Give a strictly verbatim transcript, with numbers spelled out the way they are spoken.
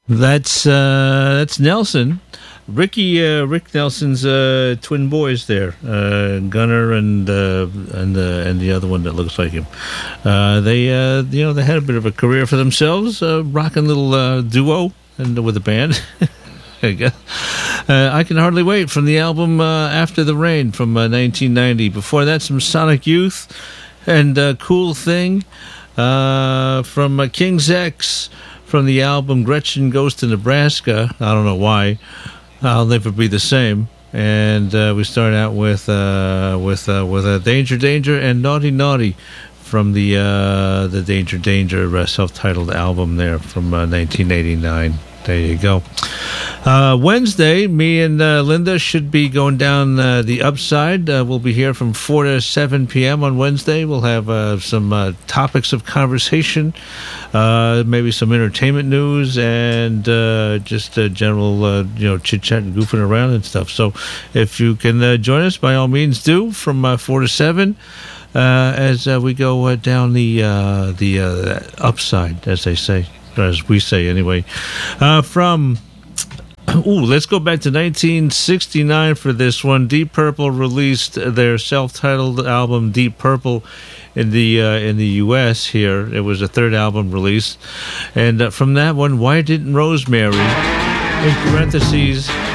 That's uh, that's Nelson, Ricky, uh, Rick Nelson's uh, twin boys there, uh, Gunnar and uh, and the and the other one that looks like him. Uh, they uh, you know they had a bit of a career for themselves, uh, rocking little uh, duo and with a band. There you go. Uh, I Can Hardly Wait from the album uh, After the Rain from uh, nineteen ninety. Before that, some Sonic Youth and uh, Cool Thing uh, from uh, King's X from the album Gretchen Goes to Nebraska. I don't know why. I'll Never Be the Same. And uh, we start out with uh, with uh, with uh, Danger Danger and Naughty Naughty from the uh, the Danger Danger uh, self-titled album there from uh, nineteen eighty-nine. There you go. Uh, Wednesday, me and uh, Linda should be going down uh, the Upside. Uh, we'll be here from four to seven p.m. on Wednesday. We'll have uh, some uh, topics of conversation, uh, maybe some entertainment news, and uh, just uh, general uh, you know, chit-chat and goofing around and stuff. So if you can uh, join us, by all means do, from uh, four to seven. Uh, as uh, we go uh, down the uh, the uh, Upside, as they say. As we say anyway. Uh, from, ooh, let's go back to nineteen sixty-nine for this one. Deep Purple released their self-titled album Deep Purple in the uh, in the U S here. It was a third album release. And uh, from that one, Why Didn't Rosemary, in parentheses,